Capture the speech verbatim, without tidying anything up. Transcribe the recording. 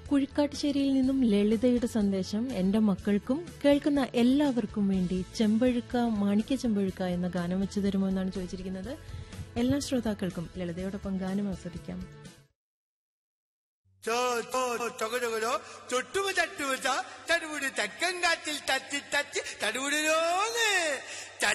കുഴിക്കാട്ടുശ്ശേരിയിൽ നിന്നും ലളിതയുടെ സന്ദേശം എന്റെ മക്കൾക്കും കേൾക്കുന്ന എല്ലാവർക്കും വേണ്ടി ചെമ്പഴുക്ക മാണിക്യ ചെമ്പഴുക്ക എന്ന ഗാനം വെച്ചു തരുമോ എന്നാണ് ചോദിച്ചിരിക്കുന്നത്. എല്ലാ ശ്രോതാക്കൾക്കും ലളിതയോടൊപ്പം ഗാനം ആസ്വദിക്കാം. ചൊട്ടുമ ചട്ടുമ തടുപുടി തെക്കൻ കാറ്റിൽ തച്ച് തച്ച് തടുപുടിലോന്ന്